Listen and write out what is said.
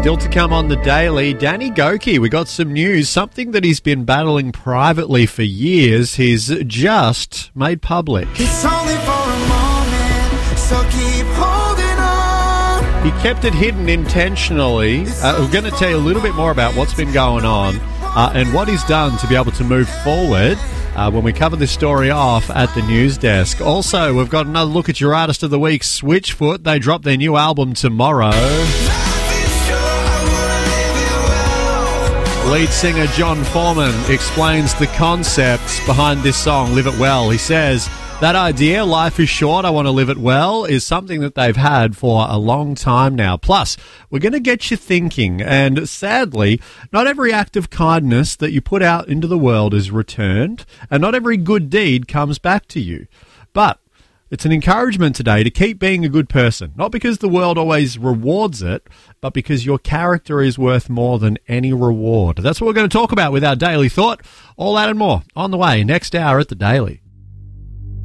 Still to come on the Daily, Danny Gokey. We got some news, something that he's been battling privately for years. He's just made public. It's only for a moment, so keep holding on. He kept it hidden intentionally. We're going to tell you a little bit more about what's been going on and what he's done to be able to move forward when we cover this story off at the news desk. Also, we've got another look at your artist of the week, Switchfoot. They drop their new album tomorrow. Lead singer John Foreman explains the concepts behind this song, Live It Well. He says that idea, life is short, I want to live it well, is something that they've had for a long time now. Plus, we're going to get you thinking, and sadly, not every act of kindness that you put out into the world is returned, and not every good deed comes back to you. But it's an encouragement today to keep being a good person, not because the world always rewards it, but because your character is worth more than any reward. That's what we're going to talk about with our Daily Thought. All that and more on the way next hour at the Daily.